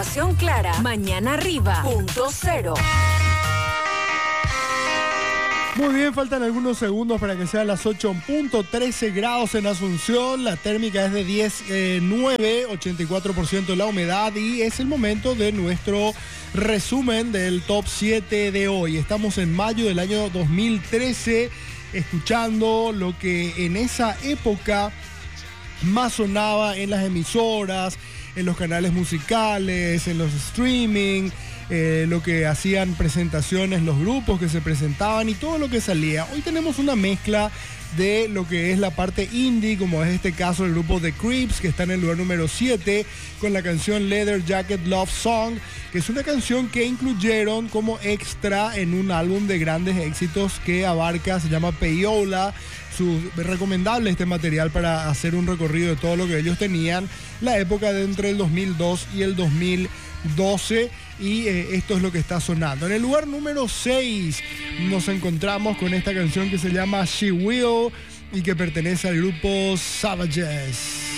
información clara. Mañana arriba, .0. Muy bien, faltan algunos segundos para que sean las 8 en punto. 13 grados en Asunción, la térmica es de 10,9, 84% la humedad, y es el momento de nuestro resumen del top 7 de hoy. Estamos en mayo del año 2013, escuchando lo que en esa época más sonaba en las emisoras, en los canales musicales, en los streaming, lo que hacían presentaciones, los grupos que se presentaban y todo lo que salía. Hoy tenemos una mezcla de lo que es la parte indie, como es este caso el grupo The Creeps, que está en el lugar número 7 con la canción Leather Jacket Love Song, que es una canción que incluyeron como extra en un álbum de grandes éxitos que abarca, se llama Payola. Recomendable este material para hacer un recorrido de todo lo que ellos tenían, la época de entre el 2002 y el 2012, y esto es lo que está sonando. En el lugar número 6 nos encontramos con esta canción que se llama She Will y que pertenece al grupo Savages.